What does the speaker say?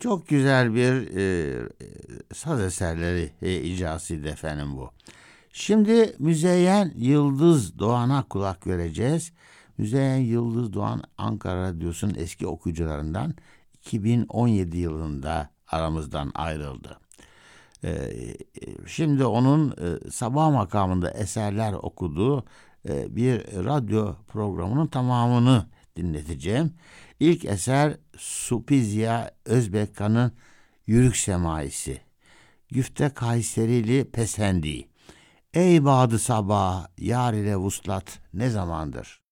Çok güzel bir saz eserleri icrasıydı efendim bu. Şimdi Müzeyyen Yıldız Doğan'a kulak vereceğiz. Müzeyyen Yıldız Doğan Ankara Radyosu'nun eski okuyucularından 2017 yılında aramızdan ayrıldı. Şimdi onun sabah makamında eserler okuduğu bir radyo programının tamamını dinleteceğim. İlk eser Supizya Özbekkan'ın Yürük Semaisi. Güfte Kayserili Pesendi. Ey badı sabah, yar ile vuslat ne zamandır?